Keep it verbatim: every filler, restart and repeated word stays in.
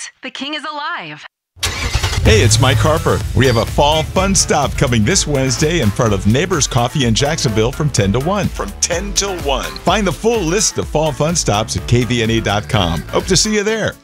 news. The king is alive. Hey, it's Mike Harper. We have a fall fun stop coming this Wednesday in front of Neighbors Coffee in Jacksonville from ten to one. From ten till one. Find the full list of fall fun stops at K V N E dot com. Hope to see you there.